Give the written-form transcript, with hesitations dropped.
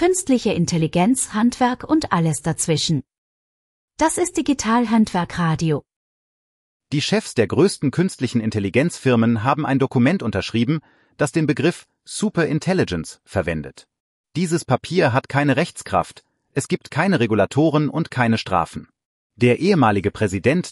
künstliche Intelligenz, Handwerk und alles dazwischen. Das ist Digital Handwerk Radio. Die Chefs der größten künstlichen Intelligenzfirmen haben ein Dokument unterschrieben, das den Begriff Superintelligence verwendet. Dieses Papier hat keine Rechtskraft, es gibt keine Regulatoren und keine Strafen. Der ehemalige Präsident